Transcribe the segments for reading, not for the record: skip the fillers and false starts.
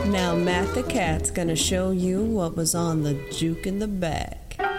Now Matt the Cat's gonna show you what was on the juke in the back.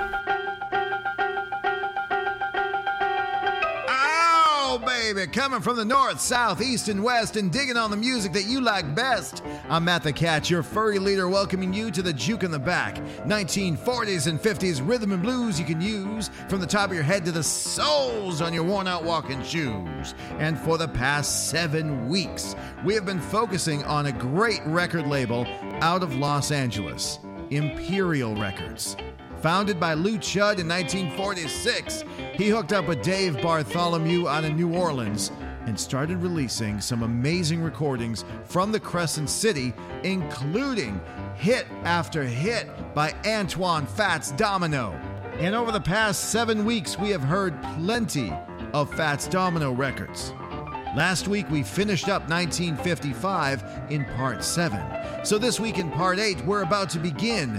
Oh, baby, coming from the north, south, east, and west and digging on the music that you like best. I'm Matt the Cat, your furry leader, welcoming you to the juke in the back. 1940s and 50s rhythm and blues you can use from the top of your head to the soles on your worn-out walking shoes. And for the past 7 weeks, we have been focusing on a great record label out of Los Angeles, Imperial Records. Founded by Lou Chudd in 1946, he hooked up with Dave Bartholomew out of New Orleans and started releasing some amazing recordings from the Crescent City, including hit after hit by Antoine Fats Domino. And over the past 7 weeks, we have heard plenty of Fats Domino records. Last week, we finished up 1955 in Part 7. So this week in Part 8, we're about to begin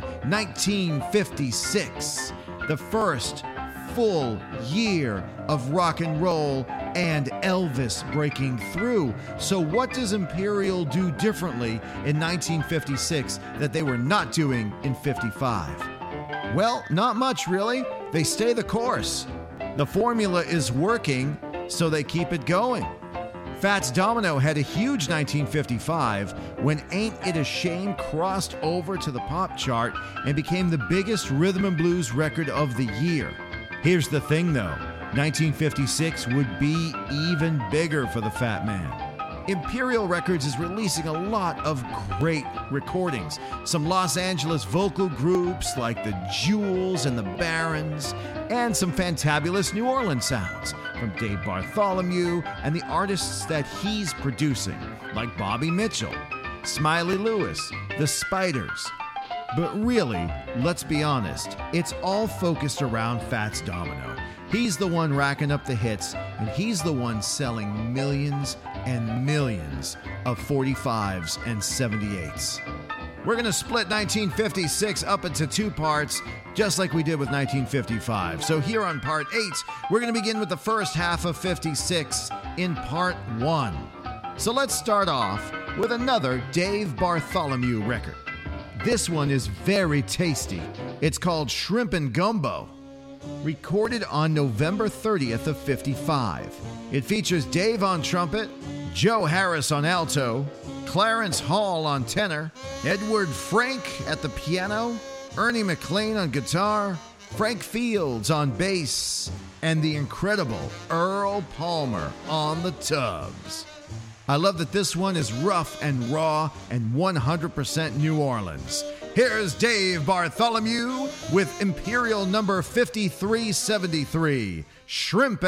1956, the first full year of rock and roll and Elvis breaking through. So what does Imperial do differently in 1956 that they were not doing in 55? Well, not much really. They stay the course. The formula is working, so they keep it going. Fats Domino had a huge 1955 when Ain't It a Shame crossed over to the pop chart and became the biggest rhythm and blues record of the year. Here's the thing though, 1956 would be even bigger for the Fat Man. Imperial Records is releasing a lot of great recordings. Some Los Angeles vocal groups like the Jewels and the Barons, and some fantabulous New Orleans sounds from Dave Bartholomew and the artists that he's producing, like Bobby Mitchell, Smiley Lewis, the Spiders. But really, let's be honest, it's all focused around Fats Domino. He's the one racking up the hits, and he's the one selling millions and millions of 45s and 78s. We're going to split 1956 up into 2 parts, just like we did with 1955. So here on Part 8, we're going to begin with the first half of 56 in Part 1. So let's start off with another Dave Bartholomew record. This one is very tasty. It's called Shrimpin' Gumbo. Recorded on November 30th of 55. It features Dave on trumpet, Joe Harris on alto, Clarence Hall on tenor, Edward Frank at the piano, Ernie McLean on guitar, Frank Fields on bass, and the incredible Earl Palmer on the tubs. I love that this one is rough and raw and 100% New Orleans. Here's Dave Bartholomew with Imperial number 5373, Shrimp